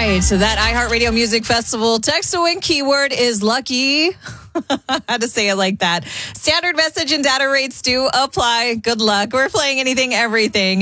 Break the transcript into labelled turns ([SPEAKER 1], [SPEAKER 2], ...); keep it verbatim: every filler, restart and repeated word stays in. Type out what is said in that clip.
[SPEAKER 1] right. So that iHeartRadio Music Festival text to win keyword is lucky. I had to say it like that. Standard message and data rates do apply. Good luck. We're playing anything, everything.